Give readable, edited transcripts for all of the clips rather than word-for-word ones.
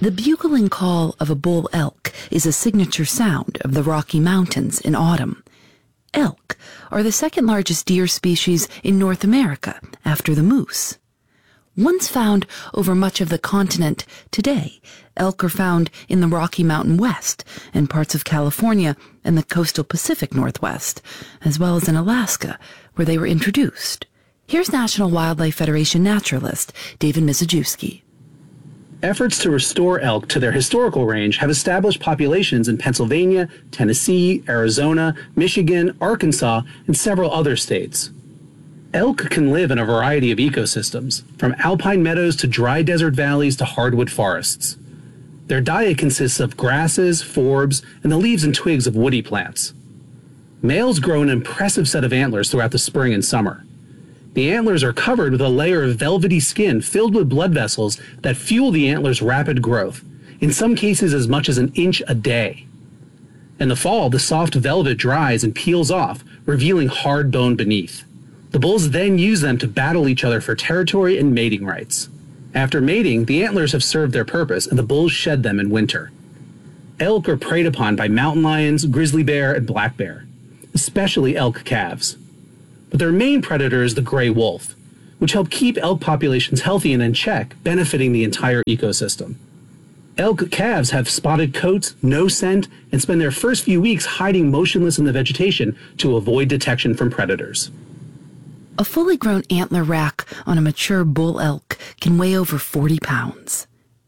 The bugling call of a bull elk is a signature sound of the Rocky Mountains in autumn. Elk are the second largest deer species in North America after the moose. Once found over much of the continent, today elk are found in the Rocky Mountain West and parts of California and the coastal Pacific Northwest, as well as in Alaska, where they were introduced. Here's National Wildlife Federation naturalist David Mizejewski. Efforts to restore elk to their historical range have established populations in Pennsylvania, Tennessee, Arizona, Michigan, Arkansas, and several other states. Elk can live in a variety of ecosystems, from alpine meadows to dry desert valleys to hardwood forests. Their diet consists of grasses, forbs, and the leaves and twigs of woody plants. Males grow an impressive set of antlers throughout the spring and summer. The antlers are covered with a layer of velvety skin filled with blood vessels that fuel the antlers' rapid growth, in some cases as much as an inch a day. In the fall, the soft velvet dries and peels off, revealing hard bone beneath. The bulls then use them to battle each other for territory and mating rights. After mating, the antlers have served their purpose and the bulls shed them in winter. Elk are preyed upon by mountain lions, grizzly bear, and black bear, especially elk calves. But their main predator is the gray wolf, which help keep elk populations healthy and in check, benefiting the entire ecosystem. Elk calves have spotted coats, no scent, and spend their first few weeks hiding motionless in the vegetation to avoid detection from predators. A fully grown antler rack on a mature bull elk can weigh over 40 pounds.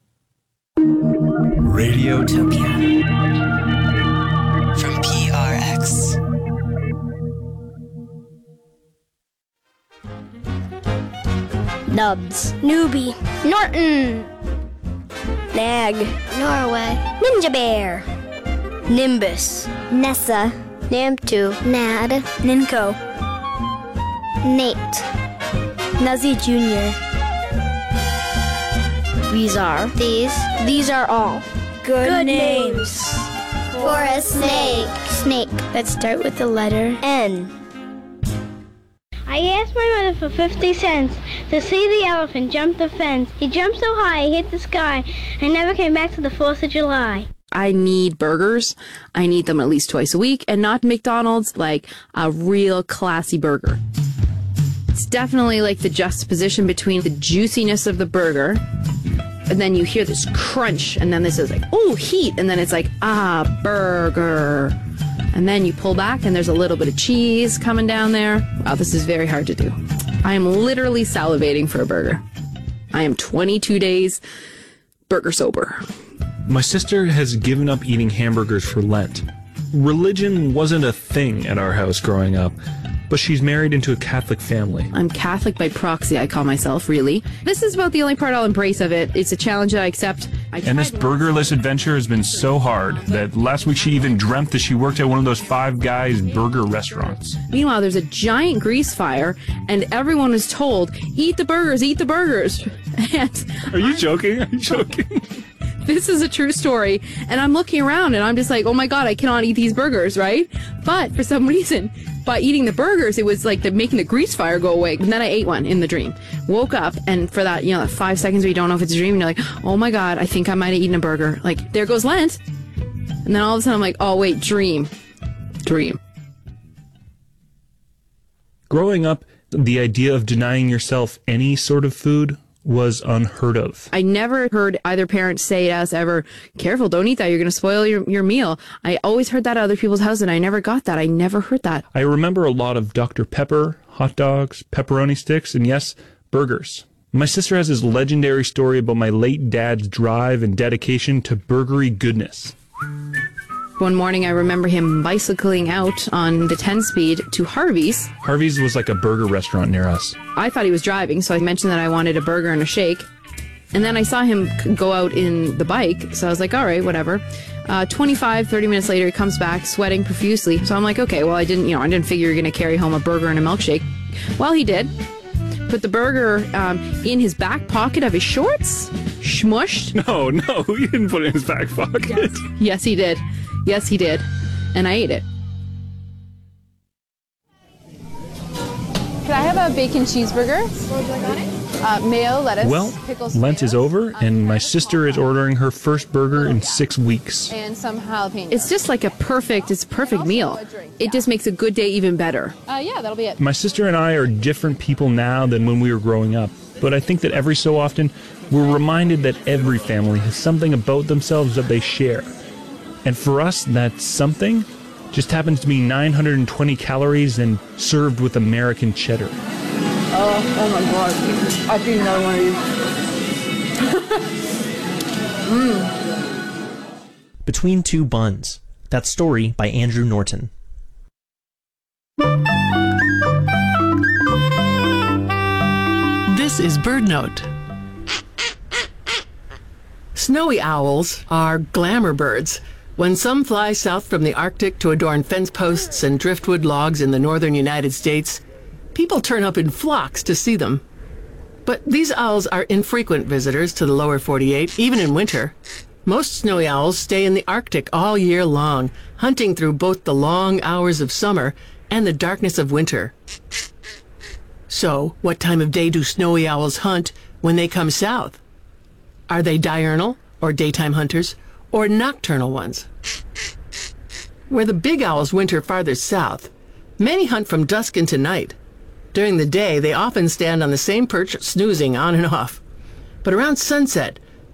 Radiotopia from PRX. Nubs, Newbie, Norton, Nag, Norway, Ninja Bear, Nimbus, Nessa, Namtu, Nad, Ninko, Nate, Nuzzy Jr. These are all good names for a snake that start with the letter N. I asked my mother for 50 cents to see the elephant jump the fence. He jumped so high he hit the sky and never came back to the 4th of July. I need burgers. I need them at least twice a week, and not McDonald's, like a real classy burger. It's definitely like the juxtaposition between the juiciness of the burger, and then you hear this crunch, and then this is like, oh, heat, and then it's like, burger. And then you pull back, and there's a little bit of cheese coming down there. Wow, this is very hard to do. I am literally salivating for a burger. I am 22 days burger sober. My sister has given up eating hamburgers for Lent. Religion wasn't a thing at our house growing up, but she's married into a Catholic family. I'm Catholic by proxy, I call myself, really. This is about the only part I'll embrace of it. It's a challenge that I accept. And this burgerless adventure has been so hard that last week she even dreamt that she worked at one of those Five Guys burger restaurants. Meanwhile, there's a giant grease fire, and everyone was told, eat the burgers, eat the burgers. And Are you joking? Are you joking? This is a true story, and I'm looking around, and I'm just like, oh my god, I cannot eat these burgers, right? But for some reason, by eating the burgers, it was like making the grease fire go away. And then I ate one in the dream. Woke up, and for that, that 5 seconds where you don't know if it's a dream, and you're like, oh my god, I think I might have eaten a burger. Like, there goes Lent. And then all of a sudden I'm like, oh wait, dream. Growing up, the idea of denying yourself any sort of food was unheard of. I never heard either parent say to us ever, careful, don't eat that, you're going to spoil your meal. I always heard that at other people's houses, and I never got that. I never heard that. I remember a lot of Dr. Pepper, hot dogs, pepperoni sticks, and yes, burgers. My sister has this legendary story about my late dad's drive and dedication to burgery goodness. One morning, I remember him bicycling out on the 10-speed to Harvey's. Harvey's was like a burger restaurant near us. I thought he was driving, so I mentioned that I wanted a burger and a shake. And then I saw him go out in the bike, so I was like, all right, whatever. 30 minutes later, he comes back sweating profusely. So I'm like, okay, well, I didn't figure you were going to carry home a burger and a milkshake. Well, he did. Put the burger in his back pocket of his shorts, smushed. No, he didn't put it in his back pocket. Yes, he did. Yes, he did. And I ate it. Could I have a bacon cheeseburger? Mayo, lettuce, Well, pickles, Lent is tomatoes, over, and my sister is ordering her first burger in 6 weeks. and some jalapenos. It's just like it's a perfect meal. It just makes a good day even better. Yeah, that'll be it. My sister and I are different people now than when we were growing up, but I think that every so often we're reminded that every family has something about themselves that they share. And for us, that something just happens to be 920 calories and served with American cheddar. Oh my God. I think another one of these. Between Two Buns. That story by Andrew Norton. This is BirdNote. Snowy owls are glamour birds. When some fly south from the Arctic to adorn fence posts and driftwood logs in the northern United States, people turn up in flocks to see them. But these owls are infrequent visitors to the lower 48, even in winter. Most snowy owls stay in the Arctic all year long, hunting through both the long hours of summer and the darkness of winter. So, what time of day do snowy owls hunt when they come south? Are they diurnal, or daytime hunters, or nocturnal ones? Where the big owls winter farther south, many hunt from dusk into night. During the day, they often stand on the same perch, snoozing on and off. But around sunset,